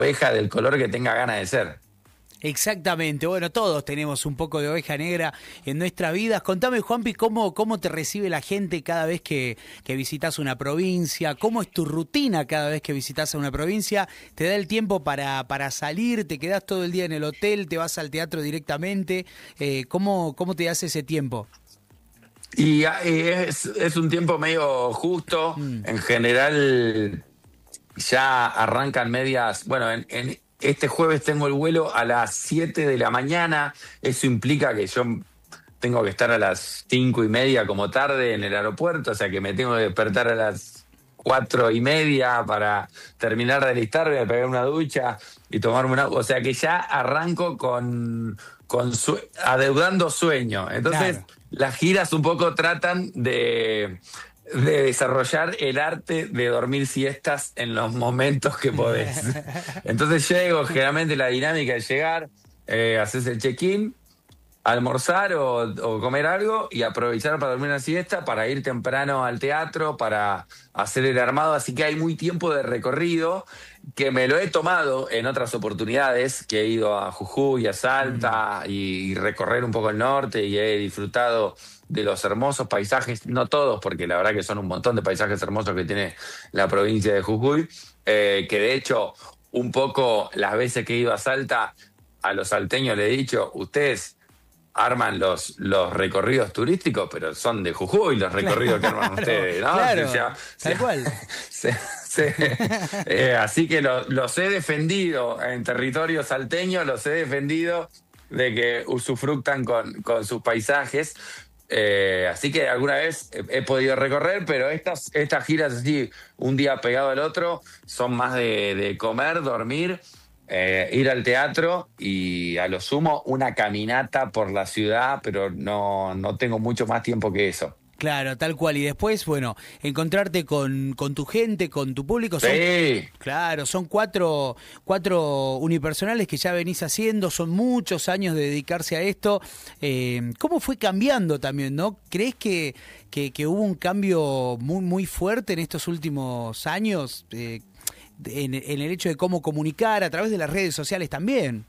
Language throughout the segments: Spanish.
oveja del color que tenga ganas de ser. Exactamente, bueno, todos tenemos un poco de oveja negra en nuestras vidas. Contame, Juanpi, cómo te recibe la gente cada vez que visitas una provincia, cómo es tu rutina cada vez que visitas una provincia, te da el tiempo para salir, te quedás todo el día en el hotel, te vas al teatro directamente, ¿cómo te hace ese tiempo? Y es un tiempo medio justo, Mm. en general ya arrancan medias, bueno, en este jueves tengo el vuelo a las 7 de la mañana, eso implica que yo tengo que estar a las 5:30 como tarde en el aeropuerto, o sea que me tengo que despertar a las 4:30 para terminar de alistarme, pegar una ducha y tomarme una... O sea que ya arranco adeudando sueño. Entonces, Claro. las giras un poco tratan de desarrollar el arte de dormir siestas en los momentos que podés. Entonces llego, generalmente la dinámica es llegar, haces el check-in, almorzar o comer algo y aprovechar para dormir una siesta, para ir temprano al teatro, para hacer el armado. Así que hay muy tiempo de recorrido que me lo he tomado en otras oportunidades, que he ido a Jujuy, a Salta y recorrer un poco el norte y he disfrutado de los hermosos paisajes, no todos, porque la verdad que son un montón de paisajes hermosos que tiene la provincia de Jujuy, que de hecho un poco las veces que he ido a Salta, a los salteños le he dicho, ustedes arman los recorridos turísticos, pero son de Jujuy los recorridos que arman Claro, ustedes, ¿no? claro, O tal cual. se- así que los he defendido en territorio salteño, los he defendido de que usufructan con sus paisajes. Así que alguna vez he podido recorrer, pero estas giras así, un día pegado al otro, son más de comer, dormir, ir al teatro y a lo sumo una caminata por la ciudad, pero no tengo mucho más tiempo que eso. Claro, tal cual. Y después, bueno, encontrarte con tu gente, con tu público. Sí, Claro, son cuatro unipersonales que ya venís haciendo, son muchos años de dedicarse a esto. ¿Cómo fue cambiando también, no? ¿Crees que hubo un cambio muy, muy fuerte en estos últimos años? En el hecho de cómo comunicar a través de las redes sociales también.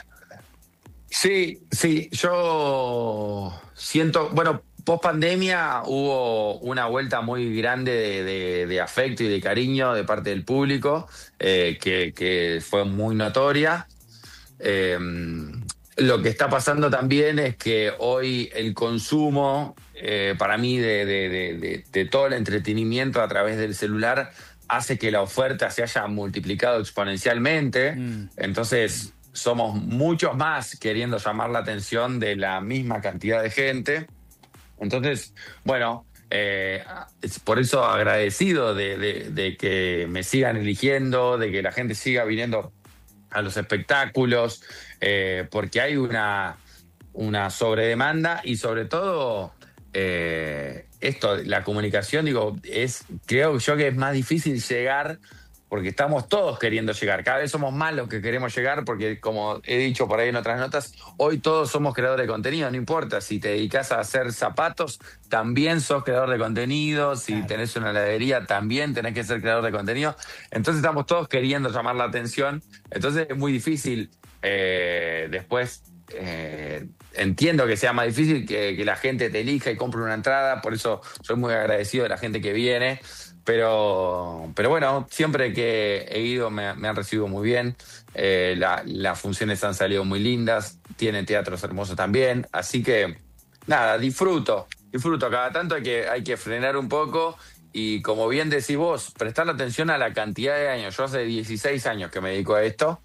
sí, yo siento, bueno, post pandemia hubo una vuelta muy grande de afecto y de cariño de parte del público, que fue muy notoria. Eh, lo que está pasando también es que hoy el consumo, para mí, de todo el entretenimiento a través del celular hace que la oferta se haya multiplicado exponencialmente. Mm. Entonces, somos muchos más queriendo llamar la atención de la misma cantidad de gente. Entonces, bueno, es por eso agradecido de que me sigan eligiendo, de que la gente siga viniendo a los espectáculos, porque hay una sobredemanda y sobre todo esto, la comunicación, digo, creo yo que es más difícil llegar porque estamos todos queriendo llegar, cada vez somos más los que queremos llegar porque como he dicho por ahí en otras notas, hoy todos somos creadores de contenido, no importa si te dedicas a hacer zapatos, también sos creador de contenido, si Claro. tenés una heladería también tenés que ser creador de contenido, entonces estamos todos queriendo llamar la atención, entonces es muy difícil después... entiendo que sea más difícil que la gente te elija y compre una entrada, por eso soy muy agradecido de la gente que viene, pero bueno, siempre que he ido me han recibido muy bien, las funciones han salido muy lindas, tienen teatros hermosos también, así que nada, disfruto, cada tanto hay que frenar un poco y como bien decís vos, prestar atención a la cantidad de años, yo hace 16 años que me dedico a esto,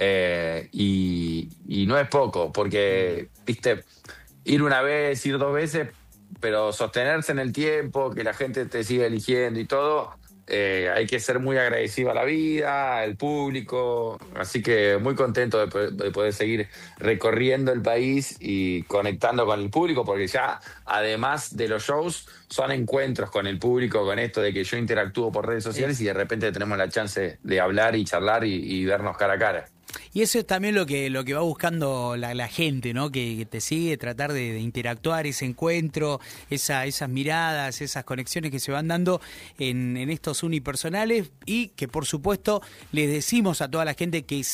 y no es poco, porque, viste, ir una vez, ir dos veces, pero sostenerse en el tiempo, que la gente te siga eligiendo y todo, hay que ser muy agradecido a la vida, al público, así que muy contento de poder seguir recorriendo el país y conectando con el público, porque ya, además de los shows, son encuentros con el público, con esto de que yo interactúo por redes sociales y de repente tenemos la chance de hablar y charlar y vernos cara a cara. Y eso es también lo que va buscando la gente, ¿no? Que te sigue, tratar de interactuar, ese encuentro, esas miradas, esas conexiones que se van dando en estos unipersonales, y que por supuesto les decimos a toda la gente que